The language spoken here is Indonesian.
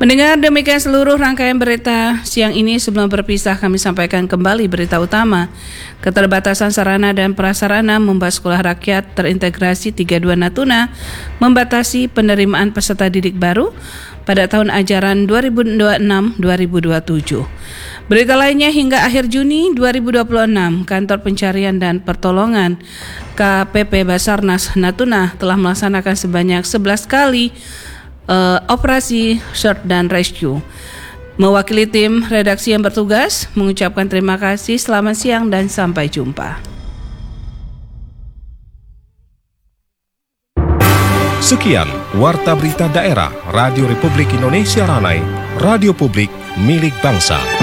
Mendengar demikian seluruh rangkaian berita siang ini, sebelum berpisah kami sampaikan kembali berita utama. Keterbatasan sarana dan prasarana membuat Sekolah Rakyat Terintegrasi 32 Natuna membatasi penerimaan peserta didik baru pada tahun ajaran 2026-2027. Berita lainnya, hingga akhir Juni 2026, Kantor Pencarian dan Pertolongan KPP Basarnas Natuna telah melaksanakan sebanyak 11 kali operasi search dan rescue. Mewakili tim redaksi yang bertugas mengucapkan terima kasih, selamat siang dan sampai jumpa. Sekian Warta Berita Daerah Radio Republik Indonesia Ranai, radio publik milik bangsa.